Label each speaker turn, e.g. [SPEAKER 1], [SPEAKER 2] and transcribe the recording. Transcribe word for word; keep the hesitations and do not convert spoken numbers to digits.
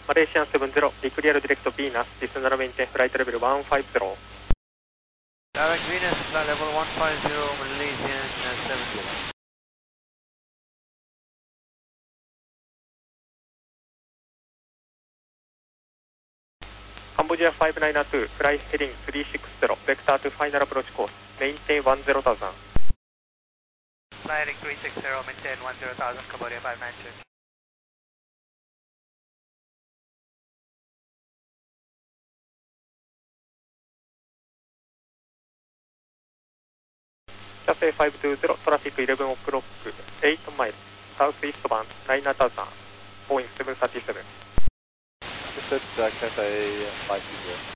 [SPEAKER 1] Malaysian seven zero, declear direct Venus, descend runway ten, flight level one five zero.
[SPEAKER 2] Direct Venus, flight level one five zero, Malaysian seven zero.
[SPEAKER 1] Cambodia five nine two, fly heading three six zero, vector to final approach course, maintain one zero thousand.
[SPEAKER 2] Fly heading three six zero, maintain one zero thousand, Cambodia five nine two.
[SPEAKER 1] Cathay five two zero, traffic eleven o'clock, eight miles, southeast bound, nine thousand, Boeing seven thirty-seven.
[SPEAKER 3] Understood, uh, Cathay five two zero.